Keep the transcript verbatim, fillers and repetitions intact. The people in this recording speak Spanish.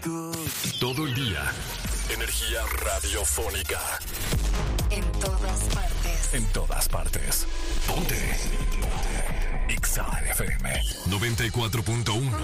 Todo el día. Energía radiofónica. En todas partes. En todas partes. Ponte. Ponte. X A F M noventa y cuatro punto uno.